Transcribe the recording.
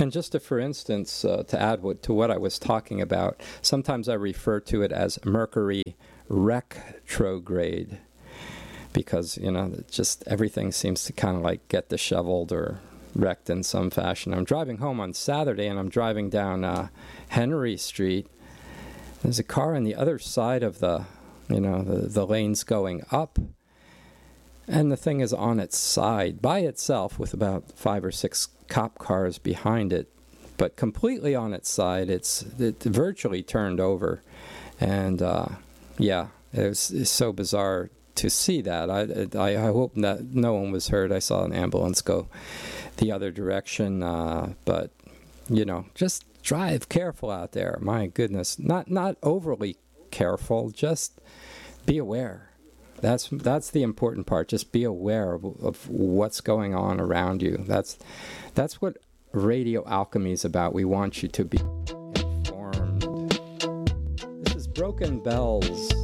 And just for instance, to add to what I was talking about, sometimes I refer to it as Mercury retrograde because, just everything seems to kind of like get disheveled or wrecked in some fashion. I'm driving home on Saturday and I'm driving down Henry Street. There's a car on the other side of the lanes going up. And the thing is on its side by itself with about 5 or 6 cop cars behind it, but completely on its side. It virtually turned over. And it's so bizarre to see that. I hope that no one was hurt. I saw an ambulance go the other direction, but just drive careful out there. My goodness, not overly careful, just be aware. That's the important part. Just be aware of what's going on around you. That's what Radio Alchemy is about. We want you to be informed. This is Broken Bells.